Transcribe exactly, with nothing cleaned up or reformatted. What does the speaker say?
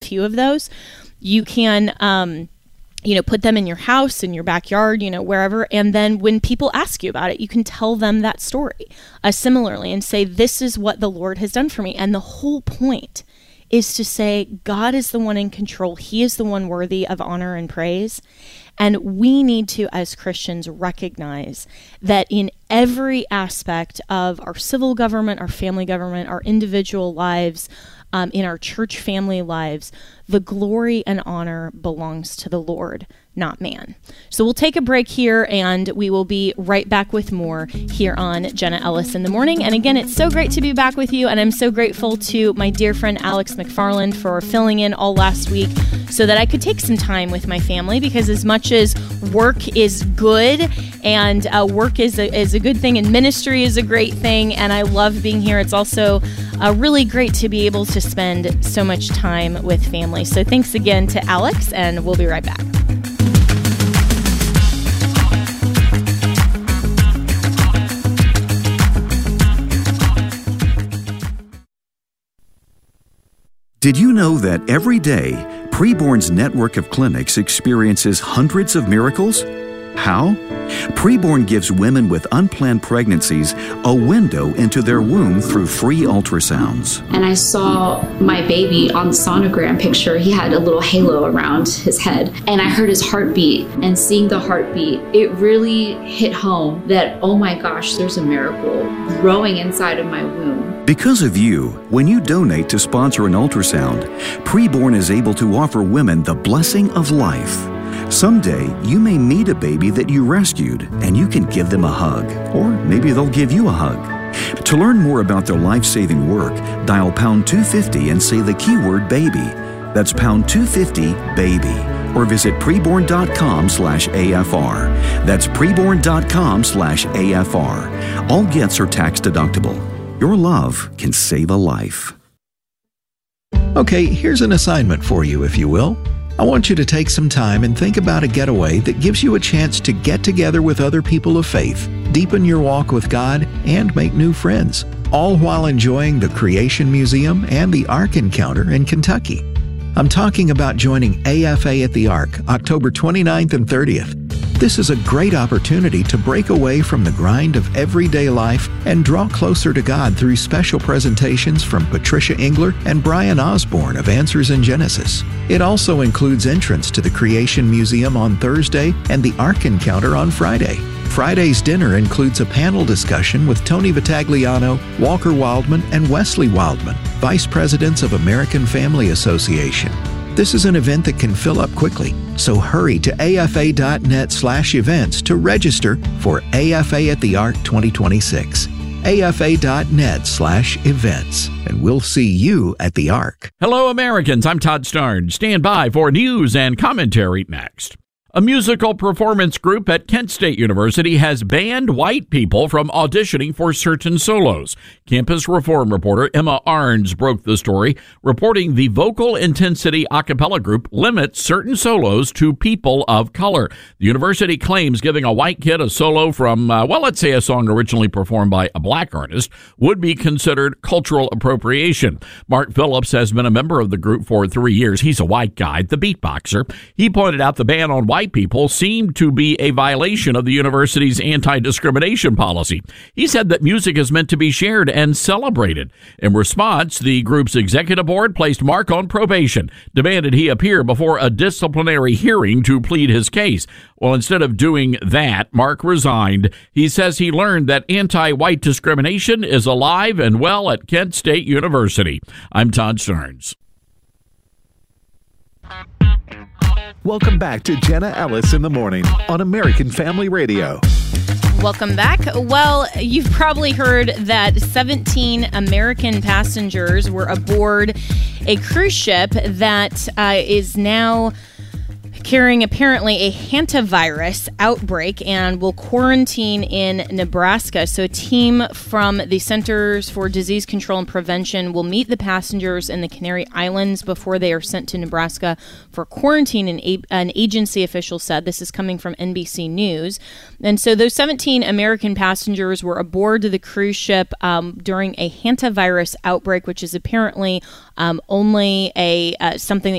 few of those. You can, um, you know, put them in your house, in your backyard, you know, wherever. And then when people ask you about it, you can tell them that story uh, similarly and say, this is what the Lord has done for me. And the whole point is to say, God is the one in control. He is the one worthy of honor and praise. And we need to, as Christians, recognize that in every aspect of our civil government, our family government, our individual lives, um, in our church family lives, the glory and honor belongs to the Lord, not man. So we'll take a break here, and we will be right back with more here on Jenna Ellis in the Morning. And again, it's so great to be back with you, and I'm so grateful to my dear friend Alex McFarland for filling in all last week so that I could take some time with my family, because as much as work is good, and uh, work is a, is a good thing, and ministry is a great thing, and I love being here, it's also uh, really great to be able to spend so much time with family. So thanks again to Alex, and we'll be right back. Did you know that every day, Preborn's network of clinics experiences hundreds of miracles? How? Preborn gives women with unplanned pregnancies a window into their womb through free ultrasounds. And I saw my baby on the sonogram picture. He had a little halo around his head. And I heard his heartbeat. And seeing the heartbeat, it really hit home that, oh my gosh, there's a miracle growing inside of my womb. Because of you, when you donate to sponsor an ultrasound, Preborn is able to offer women the blessing of life. Someday, you may meet a baby that you rescued, and you can give them a hug, or maybe they'll give you a hug. To learn more about their life-saving work, dial pound two fifty and say the keyword baby. That's pound two fifty baby. Or visit preborn.com slash AFR. That's preborn.com slash AFR. All gifts are tax deductible. Your love can save a life. Okay, here's an assignment for you, if you will. I want you to take some time and think about a getaway that gives you a chance to get together with other people of faith, deepen your walk with God, and make new friends, all while enjoying the Creation Museum and the Ark Encounter in Kentucky. I'm talking about joining A F A at the Ark, October twenty-ninth and thirtieth. This is a great opportunity to break away from the grind of everyday life and draw closer to God through special presentations from Patricia Engler and Brian Osborne of Answers in Genesis. It also includes entrance to the Creation Museum on Thursday and the Ark Encounter on Friday. Friday's dinner includes a panel discussion with Tony Vitagliano, Walker Wildman, and Wesley Wildman, Vice Presidents of American Family Association. This is an event that can fill up quickly, so hurry to afa.net slash events to register for A F A at the Ark twenty twenty-six. afa.net slash events, and we'll see you at the Ark. Hello, Americans. I'm Todd Starnes. Stand by for news and commentary next. A musical performance group at Kent State University has banned white people from auditioning for certain solos. Campus Reform reporter Emma Arns broke the story, reporting the Vocal Intensity a cappella group limits certain solos to people of color. The university claims giving a white kid a solo from, uh, well, let's say a song originally performed by a black artist would be considered cultural appropriation. Mark Phillips has been a member of the group for three years. He's a white guy, the beatboxer. He pointed out the ban on white people seemed to be a violation of the university's anti-discrimination policy. He said that music is meant to be shared and celebrated. In response, the group's executive board placed Mark on probation, demanded he appear before a disciplinary hearing to plead his case. Well, instead of doing that, Mark resigned. He says he learned that anti-white discrimination is alive and well at Kent State University. I'm Todd Starnes. Welcome back to Jenna Ellis in the Morning on American Family Radio. Welcome back. Well, you've probably heard that seventeen American passengers were aboard a cruise ship that uh, is now carrying apparently a hantavirus outbreak and will quarantine in Nebraska. So a team from the Centers for Disease Control and Prevention will meet the passengers in the Canary Islands before they are sent to Nebraska for quarantine, an, a- an agency official said. This is coming from N B C News. And so those seventeen American passengers were aboard the cruise ship um, during a hantavirus outbreak, which is apparently um, only a uh, something that